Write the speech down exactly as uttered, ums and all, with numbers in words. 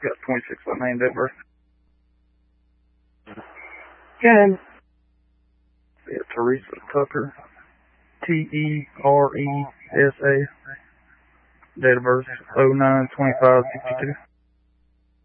got twenty-six by name, date of birth. Good. Yeah, Teresa Tucker. T E R E S A. Date of birth oh nine twenty-five sixty-two.